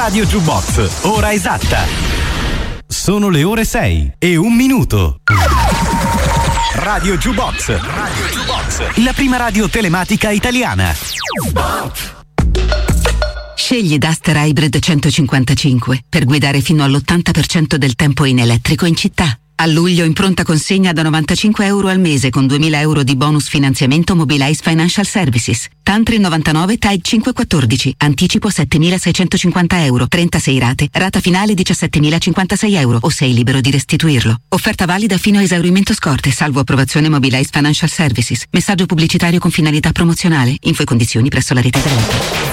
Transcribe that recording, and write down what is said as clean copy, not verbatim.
Radio Jukebox, ora esatta. Sono le ore 6:01. Radio Jukebox, la prima radio telematica italiana. Scegli Duster Hybrid 155 per guidare fino all'80% del tempo in elettrico in città. A luglio in pronta consegna da €95 al mese con 2.000 euro di bonus finanziamento Mobilize Financial Services. Tantri 99 TAG 514. Anticipo €7.650. 36 rate. Rata finale €17.056 o sei libero di restituirlo. Offerta valida fino a esaurimento scorte, salvo approvazione Mobilize Financial Services. Messaggio pubblicitario con finalità promozionale. Info e condizioni presso la rete esaurente.